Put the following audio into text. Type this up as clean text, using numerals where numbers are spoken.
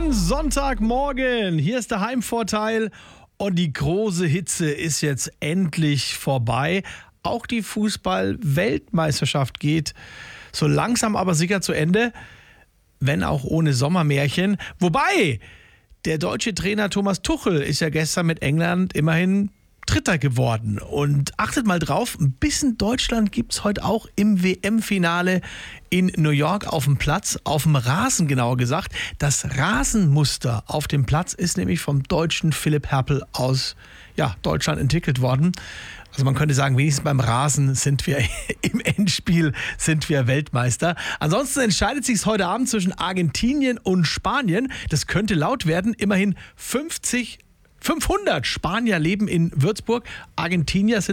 Schönen Sonntagmorgen. Hier ist der Heimvorteil und die große Hitze ist jetzt endlich vorbei. Auch die Fußball-Weltmeisterschaft geht so langsam aber sicher zu Ende, wenn auch ohne Sommermärchen. Wobei, der deutsche Trainer Thomas Tuchel ist ja gestern mit England immerhin Dritter geworden. Und achtet mal drauf, ein bisschen Deutschland gibt es heute auch im WM-Finale in New York auf dem Platz, auf dem Rasen genauer gesagt. Das Rasenmuster auf dem Platz ist nämlich vom deutschen Philipp Herpel aus Deutschland entwickelt worden. Also man könnte sagen, wenigstens beim Rasen sind wir im Endspiel sind wir Weltmeister. Ansonsten entscheidet sich es heute Abend zwischen Argentinien und Spanien. Das könnte laut werden. Immerhin 500 Spanier leben in Würzburg. Argentinier sind